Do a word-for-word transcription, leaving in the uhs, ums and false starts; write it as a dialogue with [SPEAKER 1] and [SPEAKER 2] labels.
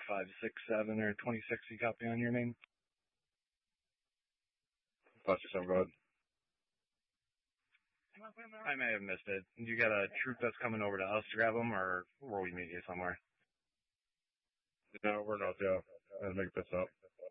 [SPEAKER 1] five six seven or twenty-six you copy on your name?
[SPEAKER 2] Plus yourself, go ahead.
[SPEAKER 1] I may have missed it. You got a troop that's coming over to us to grab them, or will we meet you somewhere?
[SPEAKER 2] No, we're not, yeah. I'll make this up.